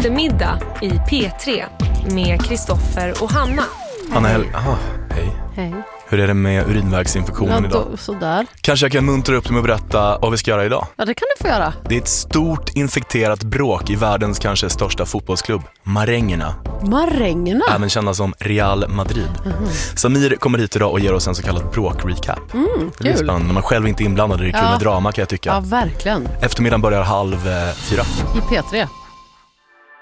eftermiddag i P3 med Kristoffer och Hanna. Hanna, hej. Hej. Hur är det med urinvägsinfektionen idag? Sådär. Kanske jag kan muntra upp dig med att berätta vad vi ska göra idag. Ja, det kan du få göra. Det är ett stort infekterat bråk i världens kanske största fotbollsklubb, Marängerna. Marängerna? Även kända som Real Madrid. Samir kommer hit idag och ger oss en så kallad bråk-recap. Det blir spännande. När man själv inte är inblandad, det är kul med drama, kan jag tycka. Ja, verkligen. Eftermiddagen börjar 3:30. I P3.